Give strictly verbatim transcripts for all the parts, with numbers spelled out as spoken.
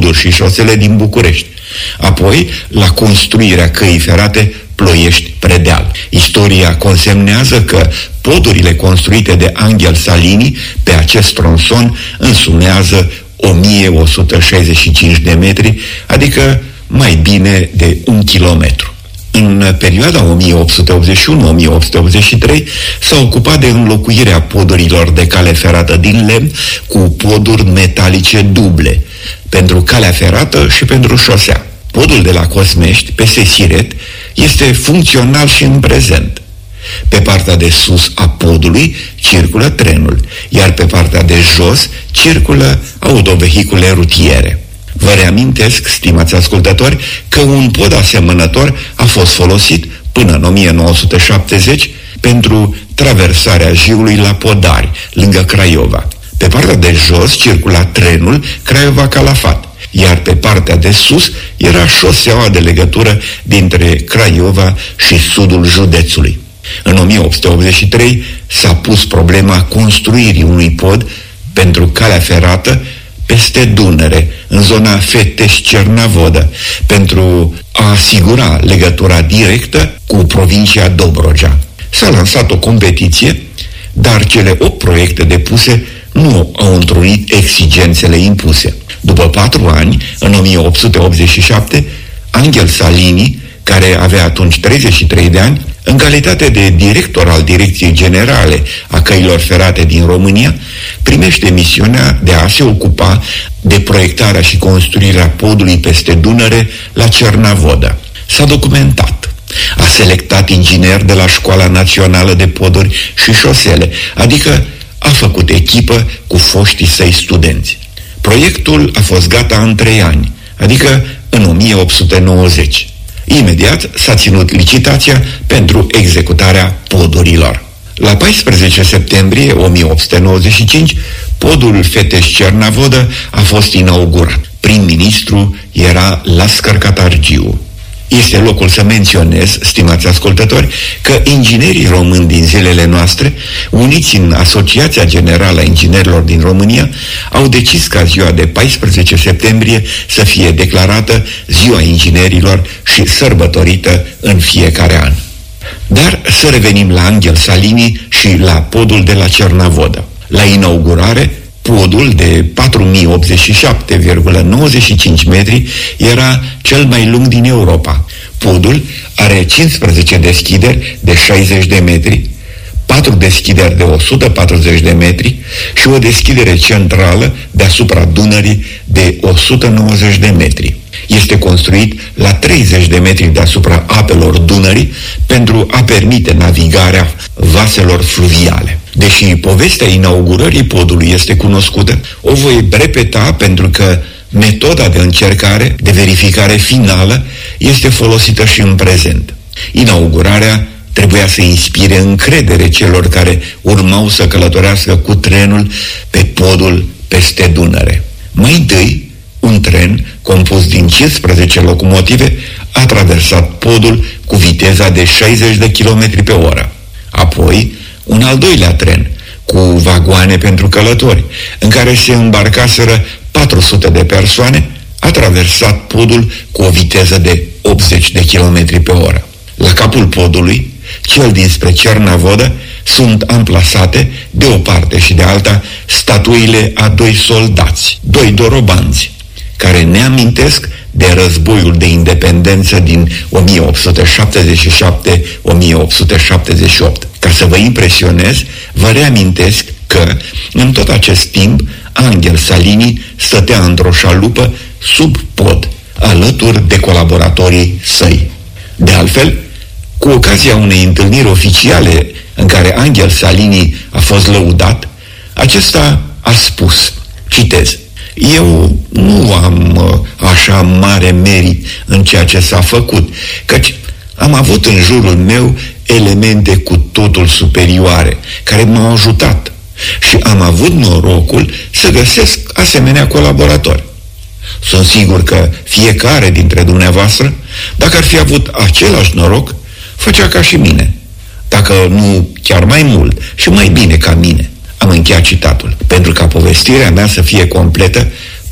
poduri și șosele din București, apoi la construirea căii ferate Ploiești-Predeal. Istoria consemnează că podurile construite de Angel Salini pe acest tronson însumează o mie o sută șaizeci și cinci de metri, adică mai bine de un kilometru. În perioada o mie opt sute optzeci și unu - o mie opt sute optzeci și trei s-a ocupat de înlocuirea podurilor de cale ferată din lemn cu poduri metalice duble, pentru calea ferată și pentru șosea. Podul de la Cosmești, peste Siret, este funcțional și în prezent. Pe partea de sus a podului circulă trenul, iar pe partea de jos circulă autovehicule rutiere. Vă reamintesc, stimați ascultători, că un pod asemănător a fost folosit până în o mie nouă sute șaptezeci pentru traversarea Jiului la Podari, lângă Craiova. Pe partea de jos circula trenul Craiova-Calafat, iar pe partea de sus era șoseaua de legătură dintre Craiova și sudul județului. În o mie opt sute optzeci și trei s-a pus problema construirii unui pod pentru calea ferată peste Dunăre, în zona Fetești-Cernavodă, pentru a asigura legătura directă cu provincia Dobrogea. S-a lansat o competiție, dar cele opt proiecte depuse nu au întrunit exigențele impuse. După patru ani, în o mie opt sute optzeci și șapte, Angel Salini, care avea atunci treizeci și trei de ani, în calitate de director al Direcției Generale a Căilor Ferate din România, primește misiunea de a se ocupa de proiectarea și construirea podului peste Dunăre la Cernavodă. S-a documentat. A selectat ingineri de la Școala Națională de Poduri și Șosele, adică a făcut echipă cu foștii săi studenți. Proiectul a fost gata în trei ani, adică în o mie opt sute nouăzeci. Imediat s-a ținut licitația pentru executarea podurilor. La paisprezece septembrie o mie opt sute nouăzeci și cinci, podul Fetești-Cernavodă a fost inaugurat. Prim-ministru era Lascar Catargiu. Este locul să menționez, stimați ascultători, că inginerii români din zilele noastre, uniți în Asociația Generală a Inginerilor din România, au decis ca ziua de paisprezece septembrie să fie declarată Ziua Inginerilor și sărbătorită în fiecare an. Dar să revenim la Angel Salini și la podul de la Cernavodă. La inaugurare, podul de patru mii optzeci și șapte virgulă nouăzeci și cinci metri era cel mai lung din Europa. Podul are cincisprezece deschideri de șaizeci de metri, patru deschideri de o sută patruzeci de metri și o deschidere centrală deasupra Dunării de o sută nouăzeci de metri. Este construit la treizeci de metri deasupra apelor Dunării pentru a permite navigarea vaselor fluviale. Deși povestea inaugurării podului este cunoscută, o voi repeta pentru că metoda de încercare, de verificare finală, este folosită și în prezent. Inaugurarea trebuia să inspire încredere celor care urmau să călătorească cu trenul pe podul peste Dunăre. Mai întâi, un tren compus din cincisprezece locomotive a traversat podul cu viteza de șaizeci de kilometri pe oră. Apoi, un al doilea tren cu vagoane pentru călători, în care se îmbarcaseră patru sute de persoane, a traversat podul cu o viteză de optzeci de kilometri pe oră. La capul podului, cel dinspre Cernavodă, sunt amplasate, de o parte și de alta, statuile a doi soldați, doi dorobanți, care ne amintesc de războiul de independență din o mie opt sute șaptezeci și șapte - o mie opt sute șaptezeci și opt. Ca să vă impresionez, vă reamintesc că, în tot acest timp, Angel Salini stătea într-o șalupă sub pod, alături de colaboratorii săi. De altfel, cu ocazia unei întâlniri oficiale în care Angel Salini a fost lăudat, acesta a spus, citez: "Eu nu am uh, așa mare merit în ceea ce s-a făcut, căci am avut în jurul meu elemente cu totul superioare, care m-au ajutat și am avut norocul să găsesc asemenea colaboratori. Sunt sigur că fiecare dintre dumneavoastră, dacă ar fi avut același noroc, făcea ca și mine, dacă nu chiar mai mult și mai bine ca mine." Am încheiat citatul. Pentru ca povestirea mea să fie completă,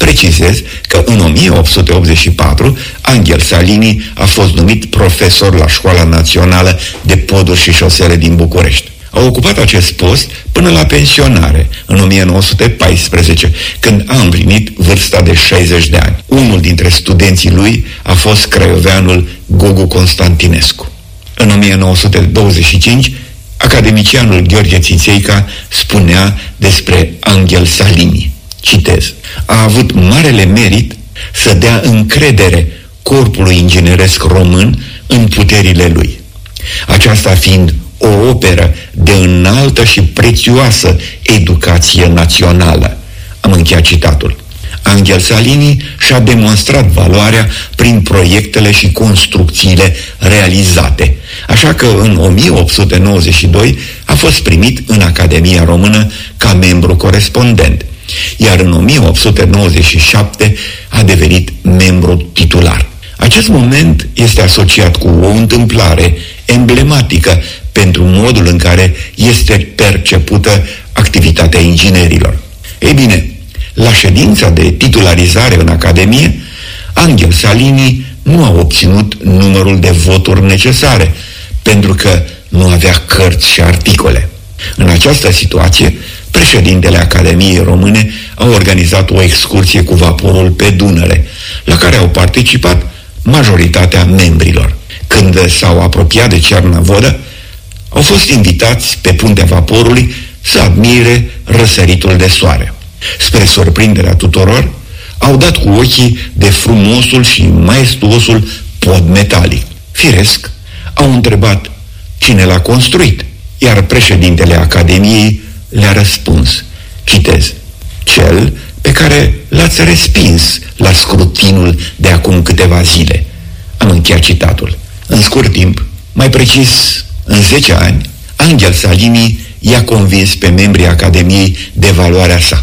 Precizez că în o mie opt sute optzeci și patru Angel Salini a fost numit profesor la Școala Națională de Poduri și Șosele din București. A ocupat acest post până la pensionare, în o mie nouă sute paisprezece, când a împlinit vârsta de șaizeci de ani. Unul dintre studenții lui a fost craioveanul Gogu Constantinescu. În o mie nouă sute douăzeci și cinci, academicianul Gheorghe Țițeica spunea despre Angel Salini, citez: a avut marele merit să dea încredere corpului ingineresc român în puterile lui, aceasta fiind o operă de înaltă și prețioasă educație națională. Am încheiat citatul. Angel Salini și-a demonstrat valoarea prin proiectele și construcțiile realizate, așa că în o mie opt sute nouăzeci și doi a fost primit în Academia Română ca membru corespondent, iar în o mie opt sute nouăzeci și șapte a devenit membru titular. Acest moment este asociat cu o întâmplare emblematică pentru modul în care este percepută activitatea inginerilor. Ei bine, la ședința de titularizare în Academie, Angel Salini nu a obținut numărul de voturi necesare, pentru că nu avea cărți și articole. În această situație, președintele Academiei Române a organizat o excursie cu vaporul pe Dunăre, la care au participat majoritatea membrilor. Când s-au apropiat de Cernavodă, au fost invitați pe puntea vaporului să admire răsăritul de soare. Spre surprinderea tuturor, au dat cu ochii de frumosul și maestuosul pod metalic. Firesc, au întrebat cine l-a construit, iar președintele Academiei le-a răspuns, citez: cel pe care l-ați respins la scrutinul de acum câteva zile. Am încheiat citatul. În scurt timp, mai precis în zece ani, Angel Salini i-a convins pe membrii Academiei de valoarea sa.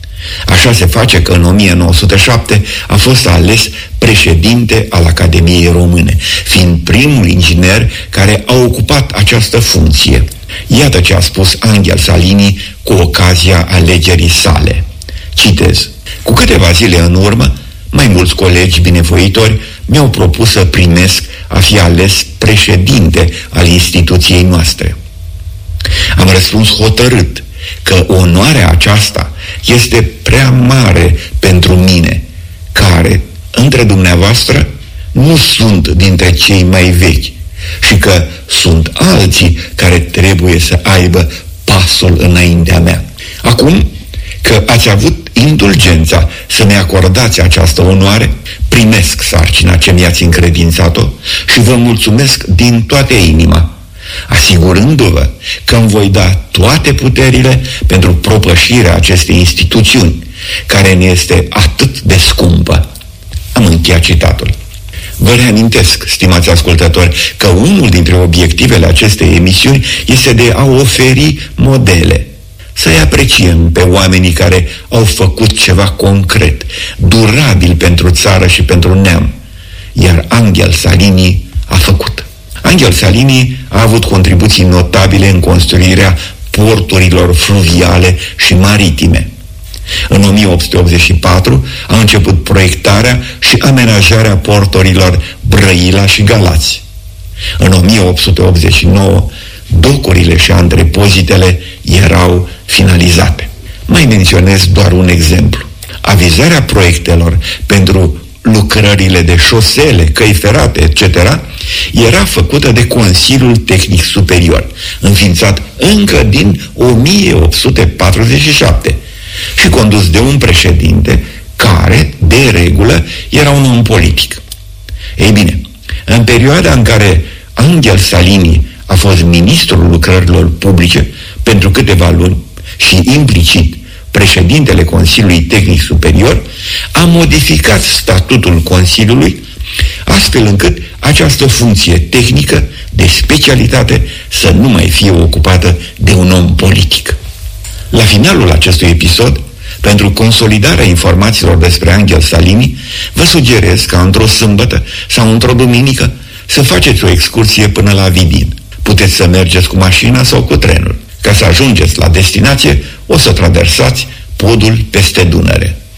Așa se face că în o mie nouă sute șapte a fost ales președinte al Academiei Române, fiind primul inginer care a ocupat această funcție. Iată ce a spus Angel Salini cu ocazia alegerii sale. Citez: cu câteva zile în urmă, mai mulți colegi binevoitori mi-au propus să primesc a fi ales președinte al instituției noastre. Am răspuns hotărât că onoarea aceasta este prea mare pentru mine, care, între dumneavoastră, nu sunt dintre cei mai vechi și că sunt alții care trebuie să aibă pasul înaintea mea. Acum că ați avut indulgența să-mi acordați această onoare, primesc sarcina ce mi-ați încredințat-o și vă mulțumesc din toată inima, asigurându-vă că îmi voi da toate puterile pentru propășirea acestei instituțiuni, care ne este atât de scumpă. Am încheiat citatul. Vă reamintesc, stimați ascultători, că unul dintre obiectivele acestei emisiuni este de a oferi modele, să-i apreciem pe oamenii care au făcut ceva concret, durabil pentru țară și pentru neam, iar Angel Salini a făcut. Angel Salini a avut contribuții notabile în construirea porturilor fluviale și maritime. În o mie opt sute optzeci și patru a început proiectarea și amenajarea porturilor Brăila și Galați. În o mie opt sute optzeci și nouă, docurile și antrepozitele erau finalizate. Mai menționez doar un exemplu. Avizarea proiectelor pentru lucrările de șosele, căi ferate, et cetera, era făcută de Consiliul Tehnic Superior, înființat încă din o mie opt sute patruzeci și șapte și condus de un președinte care, de regulă, era un om politic. Ei bine, în perioada în care Angel Salini a fost ministrul lucrărilor publice pentru câteva luni și implicit președintele Consiliului Tehnic Superior, a modificat statutul Consiliului astfel încât această funcție tehnică de specialitate să nu mai fie ocupată de un om politic. La finalul acestui episod, pentru consolidarea informațiilor despre Angel Salini, vă sugerez ca într-o sâmbătă sau într-o duminică să faceți o excursie până la Vidin. Puteți să mergeți cu mașina sau cu trenul. Ca să ajungeți la destinație, o să traversați podul peste Dunăre.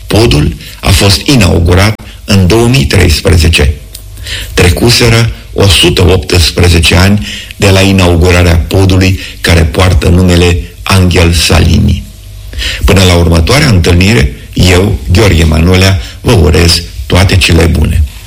Podul a fost inaugurat în două mii treisprezece. Trecuseră o sută optsprezece ani de la inaugurarea podului care poartă numele Angel Salini. Până la următoarea întâlnire, eu, Gheorghe Manolea, vă urez toate cele bune.